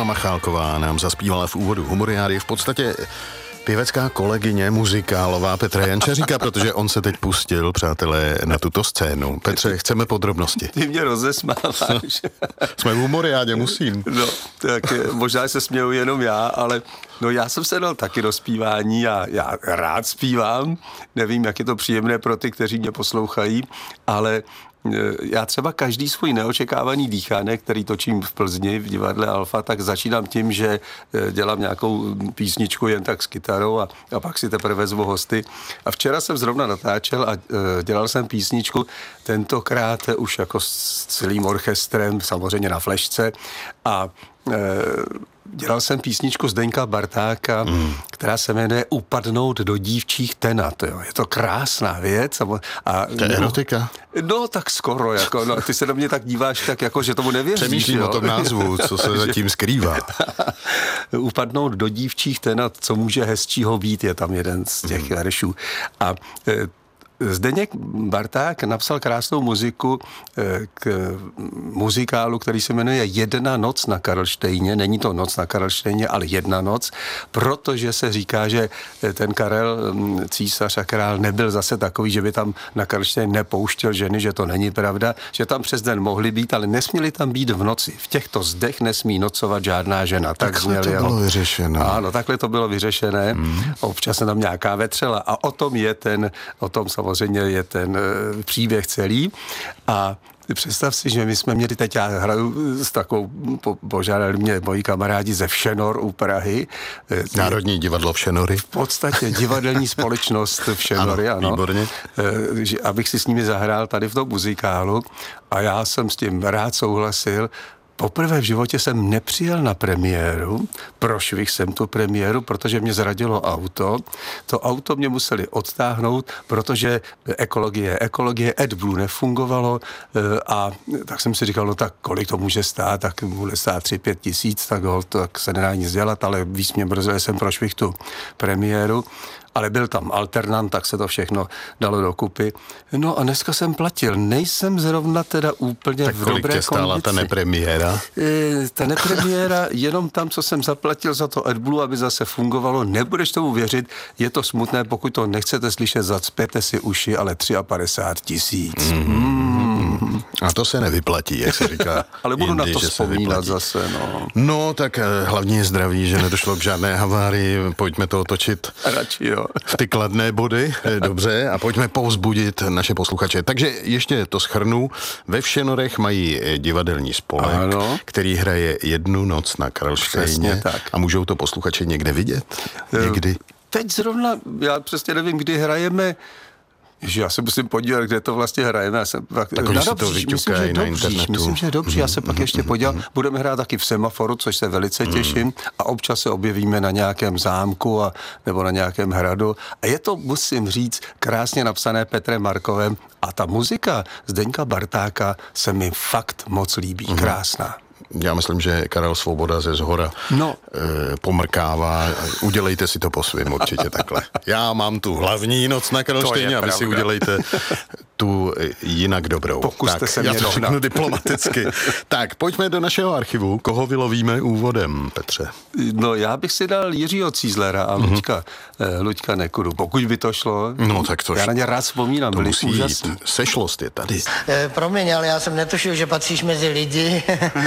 Ivana Machálková nám zaspívala v úvodu Humoriády, v podstatě pěvecká kolegyně, muzikálová Petra Jančaříka, protože on se teď pustil, přátelé, na tuto scénu. Petře, chceme podrobnosti. Ty mě rozesmáváš. Jsme v Humoriádě, musím. No, tak možná se směju jenom já, ale no já jsem se dal taky do zpívání a já rád zpívám. Nevím, jak je to příjemné pro ty, kteří mě poslouchají, ale já třeba každý svůj neočekávaný dýchánek, který točím v Plzni v divadle Alfa, tak začínám tím, že dělám nějakou písničku jen tak s kytarou a pak si teprve zvu hosty. A včera jsem zrovna natáčel a dělal jsem písničku, tentokrát už jako s celým orchestrem, samozřejmě na flešce a dělal jsem písničku Zdeňka Bartáka, která se jmenuje Upadnout do dívčích tenat. Jo. Je to krásná věc. To je erotika? No, tak skoro. Jako, no, ty se na mě tak díváš, tak jako, že tomu nevěříš. Přemýšlím o tom názvu, co se zatím skrývá. Upadnout do dívčích tenat, co může hezčího být, je tam jeden z těch veršů. A Zdeněk Barták napsal krásnou muziku k muzikálu, který se jmenuje Jedna noc na Karlštejně. Není to noc na Karlštejně, ale jedna noc, protože se říká, že ten Karel, císař a král, nebyl zase takový, že by tam na Karlštejn nepouštěl ženy, že to není pravda, že tam přes den mohly být, ale nesměli tam být v noci. V těchto zdech nesmí nocovat žádná žena. Takhle to bylo vyřešeno. Ano, takhle to bylo vyřešené. Občas se tam nějaká vetřela a o tom samozřejmě je ten příběh celý. A představ si, že my jsme měli, teď já hraju s takovou, požádali mě moji kamarádi ze Všenor u Prahy. Národní divadlo Všenory. V podstatě divadelní společnost Všenory, ano. Výborně. Abych si s nimi zahrál tady v tom muzikálu a já jsem s tím rád souhlasil. Poprvé v životě jsem nepřijel na premiéru, prošvih jsem tu premiéru, protože mě zradilo auto. To auto mě museli odtáhnout, protože ekologie AdBlue nefungovalo a tak jsem si říkal, no tak kolik to může stát, tak bude stát 3-5 tisíc, tak se nedá nic dělat, ale víc mě brzo, jsem prošvih tu premiéru. Ale byl tam alternant, tak se to všechno dalo dokupy. No a dneska jsem platil. Nejsem zrovna teda úplně tak v dobré kondici. Tak kolik tě stála ta nepremiéra? Ta nepremiéra, jenom tam, co jsem zaplatil za to AdBlue, aby zase fungovalo. Nebudeš tomu věřit, je to smutné, pokud to nechcete slyšet, zacpěte si uši, ale 53 000. A to se nevyplatí, jak se říká. Ale budu na to vzpomínat zase, no. No, tak hlavně je zdraví, že nedošlo k žádné havárii, pojďme to otočit. Radši, jo. V ty kladné body, dobře, a pojďme povzbudit naše posluchače. Takže ještě to shrnu. Ve Všenorech mají divadelní spolek, ano, který hraje Jednu noc na Karlštejně. A můžou to posluchači někde vidět? Někdy? Teď zrovna, já přesně nevím, kdy hrajeme. Já se musím podívat, kde to vlastně hrajeme. Myslím, že je dobře. Já se pak ještě podívám. Budeme hrát taky v Semaforu, což se velice těším. A občas se objevíme na nějakém zámku nebo na nějakém hradu. A je to, musím říct, krásně napsané Petrem Markovem. A ta muzika Zdeňka Bartáka se mi fakt moc líbí. Krásná. Já myslím, že Karel Svoboda ze Zhora pomrkává. Udělejte si to po svým určitě takhle. Já mám tu hlavní noc na Karlštejně a vy si udělejte tu jinak dobrou. Pokuste se já to řeknu diplomaticky. Tak, pojďme do našeho archivu. Koho vylovíme úvodem, Petře? No, já bych si dal Jiřího Cízlera a Luďka Nekuru, pokud by to šlo. No, tak to já na ně rád vzpomínám, byli úžasní. Sešlost je tady. Promiň, ale já jsem netušil, že patříš mezi lidi.